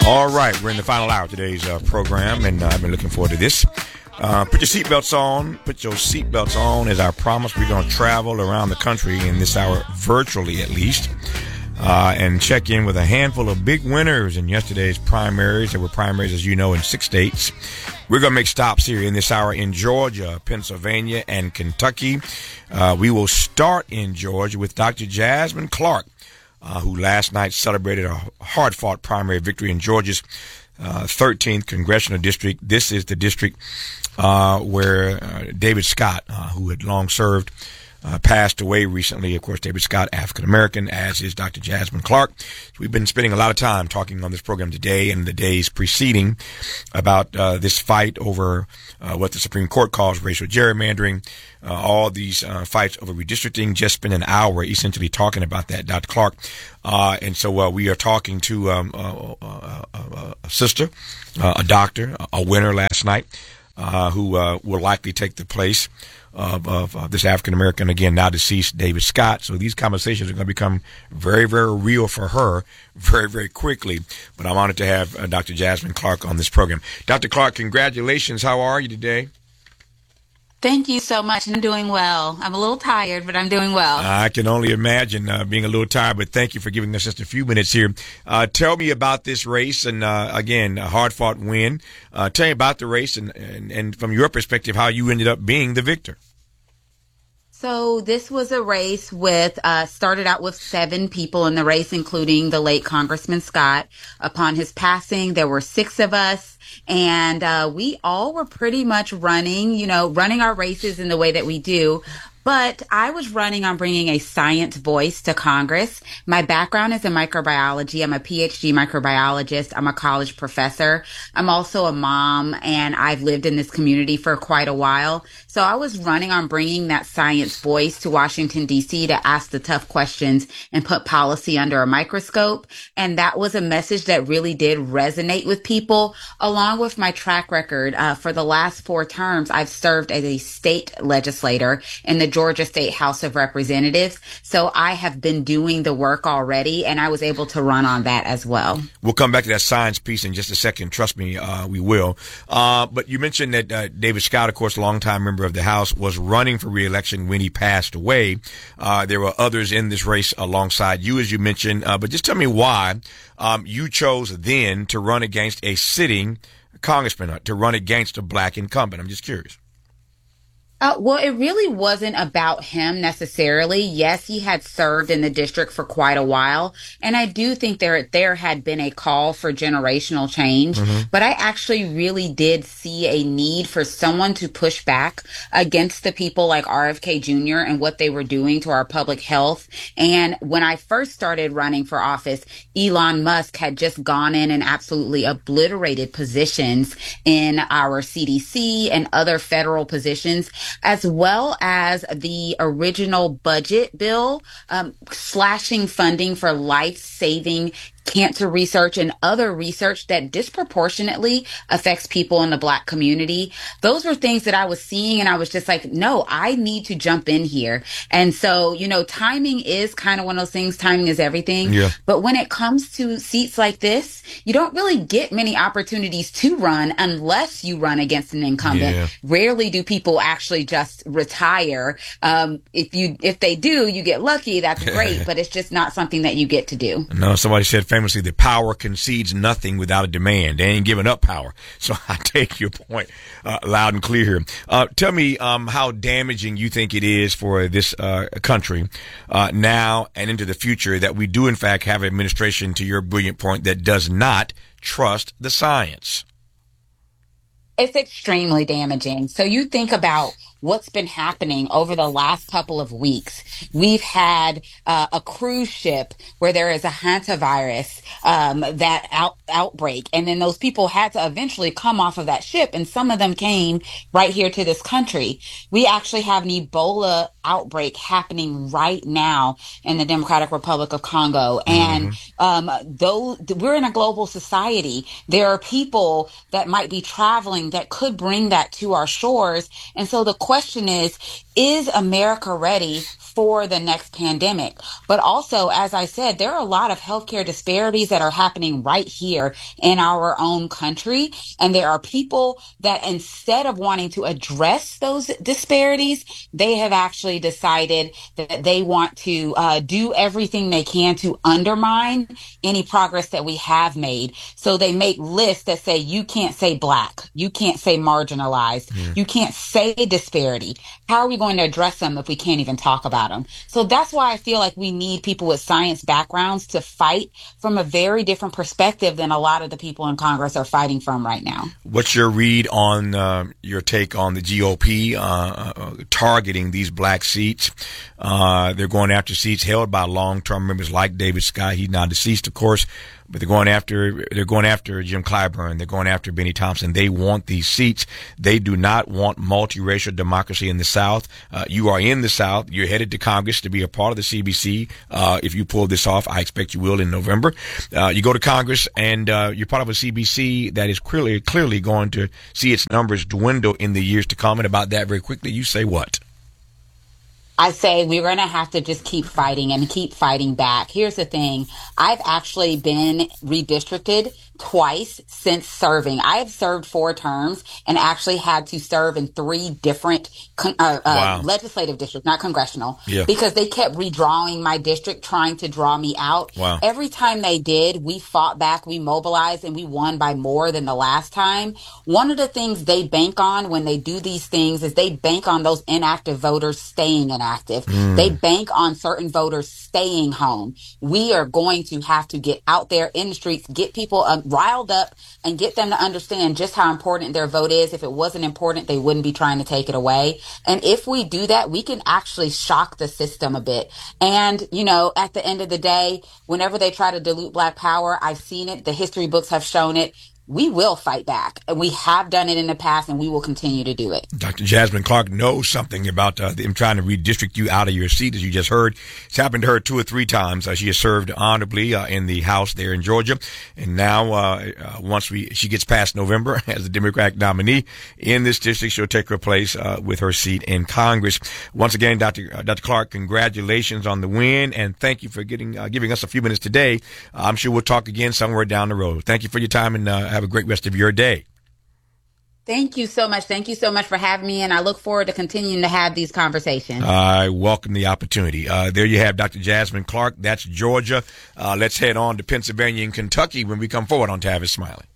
All right, we're in the final hour of today's program, and I've been looking forward to this. Put your seatbelts on. Put your seatbelts on. As I promised, we're going to travel around the country in this hour, virtually at least, and check in with a handful of big winners in yesterday's primaries. There were primaries, as you know, in 6 states. We're going to make stops here in this hour in Georgia, Pennsylvania, and Kentucky. We will start in Georgia with Dr. Jasmine Clark, who last night celebrated a hard-fought primary victory in Georgia's 13th congressional district. This is the district where David Scott, who had long served, passed away recently. Of course, David Scott, African-American, as is Dr. Jasmine Clark. We've been spending a lot of time talking on this program today and the days preceding about this fight over what the Supreme Court calls racial gerrymandering, all these fights over redistricting. Just spent an hour essentially talking about that, Dr. Clark. And so we are talking to a sister, a doctor, a winner last night, who will likely take the place of this African-American, again, now deceased, David Scott. So these conversations are going to become very, very real for her very, very quickly. But I'm honored to have Dr. Jasmine Clark on this program. Dr. Clark, congratulations. How are you today? Thank you so much. I'm doing well. I'm a little tired, but I'm doing well. I can only imagine being a little tired, but thank you for giving us just a few minutes here. Tell me about this race, and again, a hard-fought win. Tell me about the race and from your perspective, how you ended up being the victor. So this was a race with, started out with 7 people in the race, including the late Congressman Scott. Upon his passing, there were 6 of us. And we all were pretty much running our races in the way that we do. But I was running on bringing a science voice to Congress. My background is in microbiology. I'm a PhD microbiologist. I'm a college professor. I'm also a mom, and I've lived in this community for quite a while. So I was running on bringing that science voice to Washington, D.C. to ask the tough questions and put policy under a microscope. And that was a message that really did resonate with people, along with my track record. For the last 4 terms, I've served as a state legislator in the Georgia State House of Representatives. So I have been doing the work already, and I was able to run on that as well. We'll come back to that science piece in just a second. Trust me, we will. But you mentioned that David Scott, of course, a longtime member of the House, was running for re-election when he passed away. There were others in this race alongside you, as you mentioned. But just tell me why you chose then to run against a sitting congressman, to run against a black incumbent. I'm just curious. Well, it really wasn't about him necessarily. Yes, he had served in the district for quite a while, and I do think there had been a call for generational change, but I actually really did see a need for someone to push back against the people like RFK Jr. and what they were doing to our public health. And when I first started running for office, Elon Musk had just gone in and absolutely obliterated positions in our CDC and other federal positions, as well as the original budget bill, slashing funding for life-saving cancer research and other research that disproportionately affects people in the Black community. Those were things that I was seeing, and I was just like, no, I need to jump in here. And so, timing is kind of one of those things. Timing is everything. Yeah. But when it comes to seats like this, you don't really get many opportunities to run unless you run against an incumbent. Yeah. Rarely do people actually just retire. If they do, you get lucky. That's great, but it's just not something that you get to do. No, somebody said famously, the power concedes nothing without a demand. They ain't giving up power. So I take your point loud and clear here. Tell me how damaging you think it is for this country now and into the future that we do, in fact, have an administration, to your brilliant point, that does not trust the science. It's extremely damaging. So you think about what's been happening over the last couple of weeks. We've had a cruise ship where there is a hantavirus outbreak, and then those people had to eventually come off of that ship, and some of them came right here to this country. We actually have an Ebola outbreak happening right now in the Democratic Republic of Congo, and though we're in a global society, there are people that might be traveling that could bring that to our shores, and so the question question is America ready for the next pandemic? But also, as I said, there are a lot of healthcare disparities that are happening right here in our own country. And there are people that instead of wanting to address those disparities, they have actually decided that they want to do everything they can to undermine any progress that we have made. So they make lists that say, you can't say black, you can't say marginalized, you can't say disparity. How are we going to address them if we can't even talk about them? So that's why I feel like we need people with science backgrounds to fight from a very different perspective than a lot of the people in Congress are fighting from right now. What's your read on your take on the GOP targeting these black seats? They're going after seats held by long-term members like David Scott. He's now deceased, of course, but they're going after Jim Clyburn. They're going after Benny Thompson. They want these seats. They do not want multiracial democracy in the South. You are in the South. You're headed to Congress to be a part of the CBC. If you pull this off, I expect you will in November. You go to Congress and you're part of a CBC that is clearly going to see its numbers dwindle in the years to come. And about that very quickly, you say what? I say we're going to have to just keep fighting and keep fighting back. Here's the thing. I've actually been redistricted twice since serving. I have served 4 terms and actually had to serve in 3 different legislative districts, not congressional, because they kept redrawing my district, trying to draw me out. Wow. Every time they did, we fought back, we mobilized, and we won by more than the last time. One of the things they bank on when they do these things is they bank on those inactive voters staying inactive. They bank on certain voters staying home. We are going to have to get out there in the streets, get people riled up, and get them to understand just how important their vote is. If it wasn't important, they wouldn't be trying to take it away. And if we do that, we can actually shock the system a bit. And, you know, at the end of the day, whenever they try to dilute Black power, I've seen it. The history books have shown it. We will fight back. We have done it in the past, and we will continue to do it. Dr. Jasmine Clark knows something about them trying to redistrict you out of your seat, as you just heard. It's happened to her 2 or 3 times. She has served honorably in the House there in Georgia. And now, once she gets past November as the Democratic nominee in this district, she'll take her place with her seat in Congress. Once again, Dr. Clark, congratulations on the win, and thank you for giving us a few minutes today. I'm sure we'll talk again somewhere down the road. Thank you for your time, and have a great rest of your day. Thank you so much. Thank you so much for having me, and I look forward to continuing to have these conversations. I welcome the opportunity. There you have Dr. Jasmine Clark. That's Georgia. Let's head on to Pennsylvania and Kentucky when we come forward on Tavis Smiley.